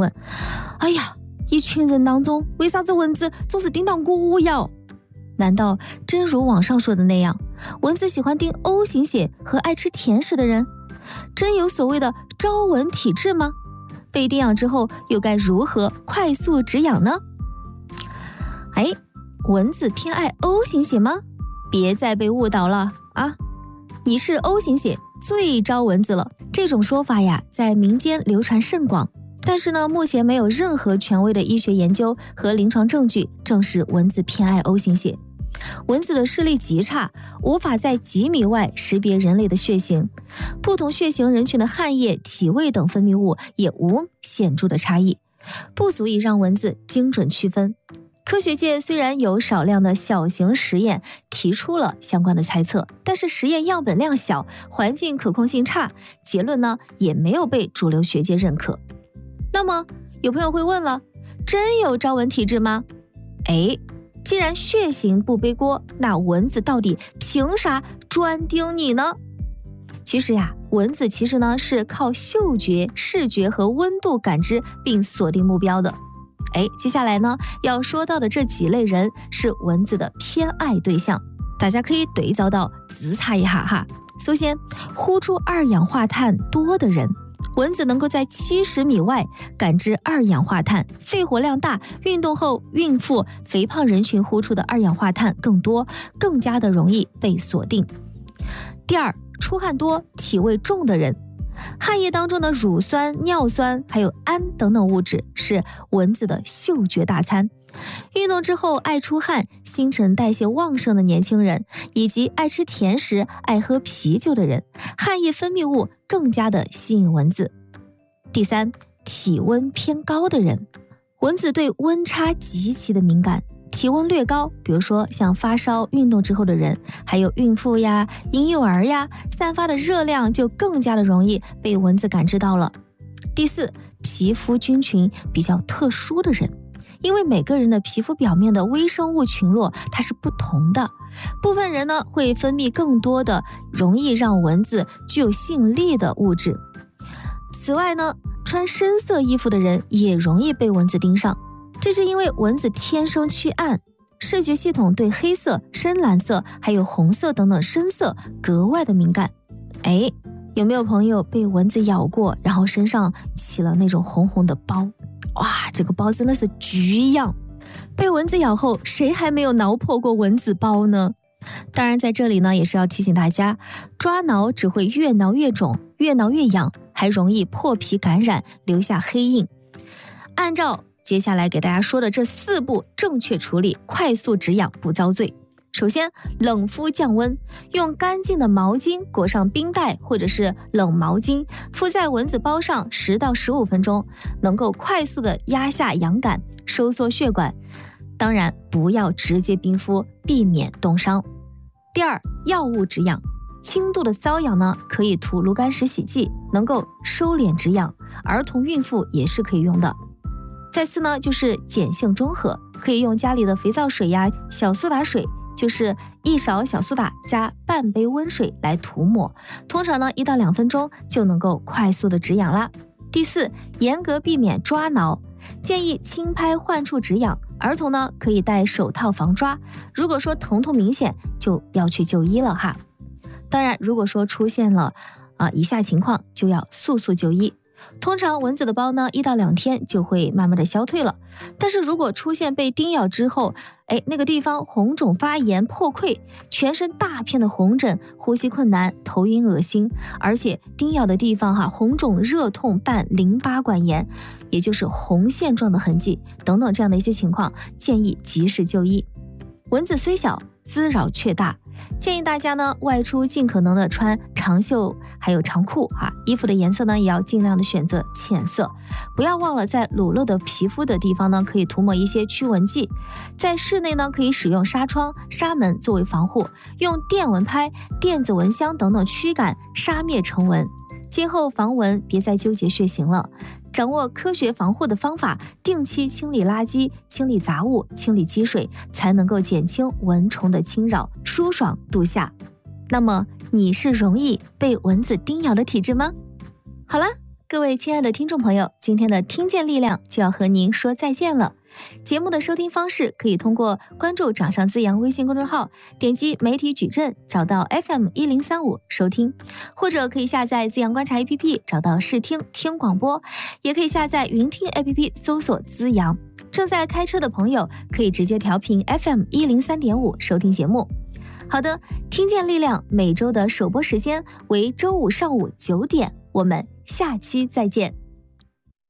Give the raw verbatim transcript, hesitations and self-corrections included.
问：哎呀，一群人当中为啥子蚊子总是叮到我呀？难道真如网上说的那样，蚊子喜欢叮 O 型血和爱吃甜食的人？真有所谓的招蚊体质吗？被叮咬之后又该如何快速止痒呢？哎，蚊子偏爱 O 型血吗？别再被误导了啊！你是 O 型血最招蚊子了，这种说法呀，在民间流传甚广。但是呢，目前没有任何权威的医学研究和临床证据证实蚊子偏爱 O 型血。蚊子的视力极差，无法在几米外识别人类的血型，不同血型人群的汗液、体味等分泌物也无显著的差异，不足以让蚊子精准区分。科学界虽然有少量的小型实验提出了相关的猜测，但是实验样本量小，环境可控性差，结论呢也没有被主流学界认可。那么有朋友会问了，真有招蚊体质吗？哎，既然血型不背锅，那蚊子到底凭啥专叮你呢？其实呀，蚊子其实呢是靠嗅觉、视觉和温度感知并锁定目标的。哎，接下来呢要说到的这几类人是蚊子的偏爱对象，大家可以对照到自查一下哈。首先，呼出二氧化碳多的人，蚊子能够在七十米外感知二氧化碳，肺活量大，运动后孕妇、肥胖人群呼出的二氧化碳更多，更加的容易被锁定。第二，出汗多、体味重的人，汗液当中的乳酸、尿酸还有氨等等物质是蚊子的嗅觉大餐。运动之后爱出汗、新陈代谢旺盛的年轻人，以及爱吃甜食、爱喝啤酒的人，汗液分泌物更加的吸引蚊子。第三，体温偏高的人，蚊子对温差极其的敏感，体温略高，比如说像发烧、运动之后的人，还有孕妇呀、婴幼儿呀，散发的热量就更加的容易被蚊子感知到了。第四，皮肤菌群比较特殊的人，因为每个人的皮肤表面的微生物群落它是不同的，部分人呢会分泌更多的容易让蚊子具有吸引力的物质。此外呢，穿深色衣服的人也容易被蚊子盯上，这是因为蚊子天生趋暗，视觉系统对黑色、深蓝色还有红色等等深色格外的敏感。哎，有没有朋友被蚊子咬过，然后身上起了那种红红的包？哇，这个包真的是巨痒！被蚊子咬后，谁还没有挠破过蚊子包呢？当然在这里呢，也是要提醒大家，抓挠只会越挠越肿，越挠越痒，还容易破皮感染，留下黑印。按照接下来给大家说的这四步正确处理，快速止痒不遭罪。首先，冷敷降温，用干净的毛巾裹上冰袋或者是冷毛巾，敷在蚊子包上十到十五分钟，能够快速的压下痒感，收缩血管。当然不要直接冰敷，避免冻伤。第二，药物止痒，轻度的瘙痒呢，可以涂炉甘石洗剂，能够收敛止痒，儿童孕妇也是可以用的。再次呢，就是碱性中和，可以用家里的肥皂水呀、小苏打水，就是一勺小苏打加半杯温水来涂抹，通常呢一到两分钟就能够快速的止痒啦。第四，严格避免抓挠，建议轻拍患处止痒，儿童呢可以戴手套防抓，如果说疼痛明显就要去就医了哈。当然如果说出现了啊以下情况，就要速速就医。通常蚊子的包呢，一到两天就会慢慢的消退了。但是如果出现被叮咬之后，哎，那个地方红肿发炎破溃，全身大片的红疹，呼吸困难，头晕恶心，而且叮咬的地方哈红肿热痛伴淋巴管炎，也就是红线状的痕迹等等这样的一些情况，建议及时就医。蚊子虽小，滋扰却大。建议大家呢外出尽可能的穿长袖还有长裤啊，衣服的颜色呢也要尽量的选择浅色，不要忘了在裸露的皮肤的地方呢可以涂抹一些驱蚊剂，在室内呢可以使用纱窗、纱门作为防护，用电蚊拍、电子蚊香等等驱赶杀灭成蚊。今后防蚊别再纠结血型了，掌握科学防护的方法，定期清理垃圾、清理杂物、清理积水，才能够减轻蚊虫的侵扰，舒爽度夏。那么你是容易被蚊子叮咬的体质吗？好了， 各位亲爱的听众朋友，今天的听见力量就要和您说再见了。节目的收听方式可以通过关注掌上滋阳微信公众号，点击媒体矩阵找到 F M 一零三五收听，或者可以下载滋阳观察 A P P 找到试听听广播，也可以下载云听 A P P 搜索滋阳。正在开车的朋友可以直接调频 F M 一零三点五收听节目。好的，听见力量每周的首播时间为周五上午九点，我们下期再见。